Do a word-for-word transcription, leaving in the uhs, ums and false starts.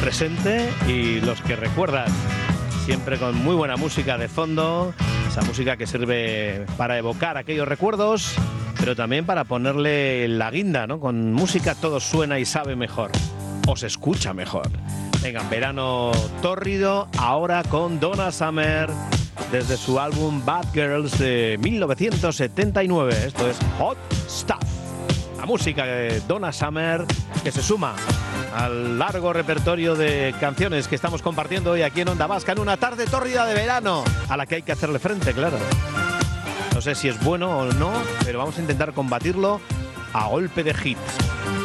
presente y los que recuerdas, siempre con muy buena música de fondo, esa música que sirve para evocar aquellos recuerdos, pero también para ponerle la guinda, ¿no? Con música todo suena y sabe mejor, o se escucha mejor. Venga, verano tórrido, ahora con Donna Summer, desde su álbum Bad Girls de mil novecientos setenta y nueve. Esto es Hot Stuff, la música de Donna Summer que se suma al largo repertorio de canciones que estamos compartiendo hoy aquí en Onda Vasca en una tarde tórrida de verano, a la que hay que hacerle frente, claro. No sé si es bueno o no, pero vamos a intentar combatirlo a golpe de hit.